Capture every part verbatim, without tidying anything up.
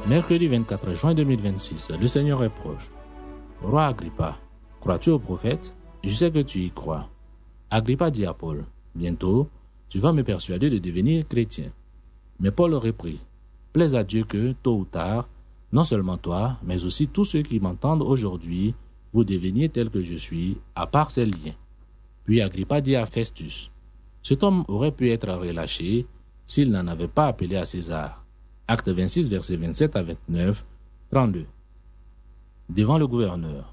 Mercredi vingt-quatre juin deux mille vingt-six, le Seigneur est proche. Roi Agrippa, crois-tu au prophète? Je sais que tu y crois. Agrippa dit à Paul, bientôt, tu vas me persuader de devenir chrétien. Mais Paul reprit, plaise à Dieu que, tôt ou tard, non seulement toi, mais aussi tous ceux qui m'entendent aujourd'hui, vous deveniez tel que je suis, à part ces liens. Puis Agrippa dit à Festus, cet homme aurait pu être relâché s'il n'en avait pas appelé à César. Acte vingt-six, versets vingt-sept à vingt-neuf, trente-deux. Devant le gouverneur.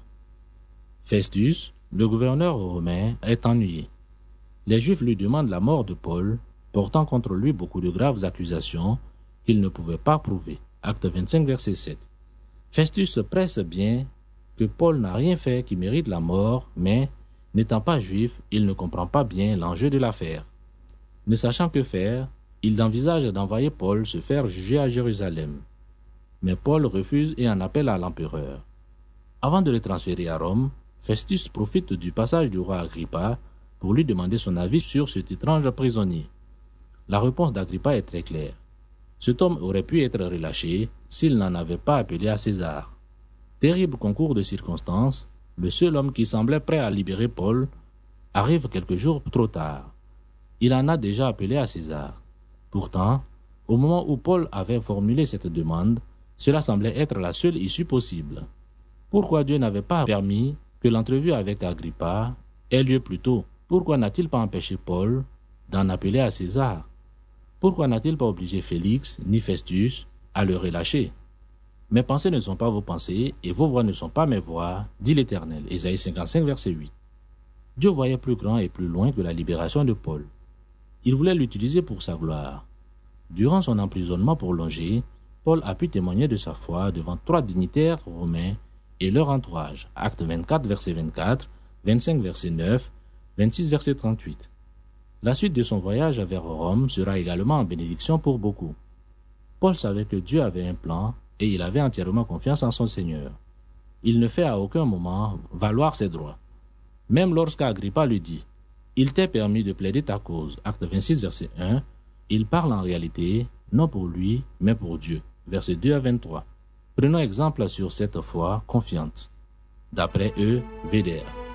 Festus, le gouverneur romain, est ennuyé. Les Juifs lui demandent la mort de Paul, portant contre lui beaucoup de graves accusations qu'il ne pouvait pas prouver. Acte vingt-cinq, verset sept. Festus presse bien que Paul n'a rien fait qui mérite la mort, mais, n'étant pas juif, il ne comprend pas bien l'enjeu de l'affaire. Ne sachant que faire, il envisage d'envoyer Paul se faire juger à Jérusalem. Mais Paul refuse et en appelle à l'empereur. Avant de le transférer à Rome, Festus profite du passage du roi Agrippa pour lui demander son avis sur cet étrange prisonnier. La réponse d'Agrippa est très claire. Cet homme aurait pu être relâché s'il n'en avait pas appelé à César. Terrible concours de circonstances, le seul homme qui semblait prêt à libérer Paul arrive quelques jours trop tard. Il en a déjà appelé à César. Pourtant, au moment où Paul avait formulé cette demande, cela semblait être la seule issue possible. Pourquoi Dieu n'avait pas permis que l'entrevue avec Agrippa ait lieu plus tôt? Pourquoi n'a-t-il pas empêché Paul d'en appeler à César? Pourquoi n'a-t-il pas obligé Félix ni Festus à le relâcher? Mes pensées ne sont pas vos pensées et vos voix ne sont pas mes voix, dit l'Éternel. Ésaïe cinquante-cinq, verset huit. Dieu voyait plus grand et plus loin que la libération de Paul. Il voulait l'utiliser pour sa gloire. Durant son emprisonnement prolongé, Paul a pu témoigner de sa foi devant trois dignitaires romains et leur entourage. Acte vingt-quatre, verset vingt-quatre, vingt-cinq, verset neuf, vingt-six, verset trente-huit. La suite de son voyage vers Rome sera également en bénédiction pour beaucoup. Paul savait que Dieu avait un plan et il avait entièrement confiance en son Seigneur. Il ne fait à aucun moment valoir ses droits. Même lorsqu'Agrippa lui dit « Il t'est permis de plaider ta cause » Acte vingt-six, verset un, il parle en réalité non pour lui, mais pour Dieu. Versets deux à vingt-trois. Prenons exemple sur cette foi confiante. D'après eux, V D R.